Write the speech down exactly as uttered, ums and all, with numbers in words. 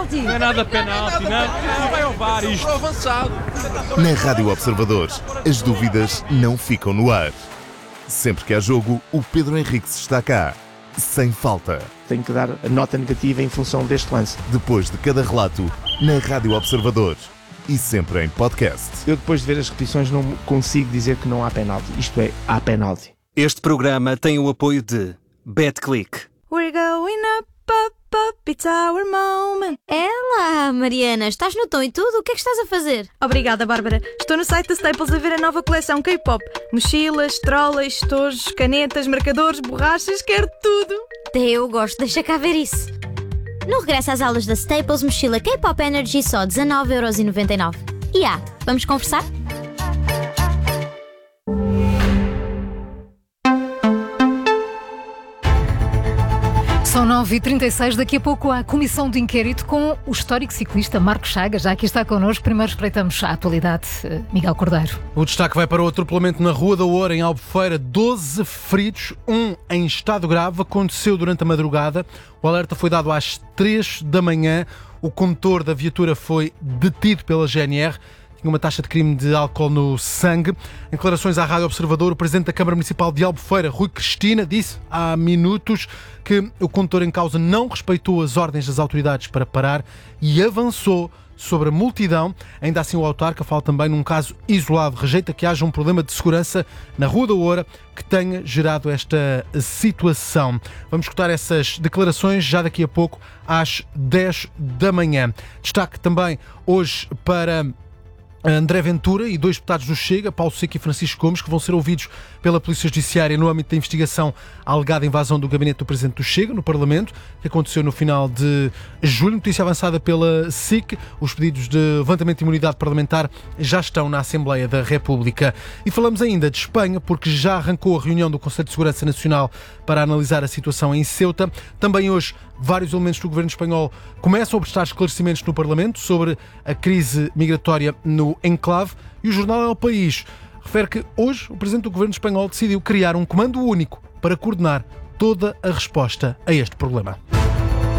penalti. Não é nada penalti, não. Não vai ao V A R isto. Avançado. Na Rádio Observador, as dúvidas não ficam no ar. Sempre que há jogo, o Pedro Henriques está cá. Sem falta. Tenho que dar a nota negativa em função deste lance. Depois de cada relato, na Rádio Observador. E sempre em podcast. Eu, depois de ver as repetições, não consigo dizer que não há penalti. Isto é, há penalti. Este programa tem o apoio de BetClick. We're going up, up, up, it's our moment. É lá, Mariana, estás no tom e tudo? O que é que estás a fazer? Obrigada, Bárbara. Estou no site da Staples a ver a nova coleção K-pop. Mochilas, trolas, estojos, canetas, marcadores, borrachas, quero tudo. Até eu gosto, deixa cá ver isso. No regresso às aulas da Staples, mochila K-pop Energy só dezanove euros e noventa e nove. E ah, vamos conversar? São nove e trinta e seis, daqui a pouco há a comissão de inquérito com o histórico ciclista Marcos Chagas. Já aqui está connosco. Primeiro espreitamos a atualidade. Miguel Cordeiro. O destaque vai para o atropelamento na Rua da Oura, em Albufeira. doze feridos, um em estado grave. Aconteceu durante a madrugada. O alerta foi dado às três da manhã. O condutor da viatura foi detido pela G N R. Tinha uma taxa de crime de álcool no sangue. Em declarações à Rádio Observador, o Presidente da Câmara Municipal de Albufeira, Rui Cristina, disse há minutos que o condutor em causa não respeitou as ordens das autoridades para parar e avançou sobre a multidão. Ainda assim, o autarca fala também num caso isolado. Rejeita que haja um problema de segurança na Rua da Oura que tenha gerado esta situação. Vamos escutar essas declarações já daqui a pouco, às dez da manhã. Destaque também hoje para André Ventura e dois deputados do Chega, Paulo Seco e Francisco Gomes, que vão ser ouvidos pela Polícia Judiciária no âmbito da investigação à alegada invasão do gabinete do Presidente do Chega, no Parlamento, que aconteceu no final de julho. Notícia avançada pela S I C. Os pedidos de levantamento de imunidade parlamentar já estão na Assembleia da República. E falamos ainda de Espanha, porque já arrancou a reunião do Conselho de Segurança Nacional para analisar a situação em Ceuta. Também hoje, vários elementos do governo espanhol começam a prestar esclarecimentos no Parlamento sobre a crise migratória no enclave, e o jornal El País refere que hoje o Presidente do Governo espanhol decidiu criar um comando único para coordenar toda a resposta a este problema.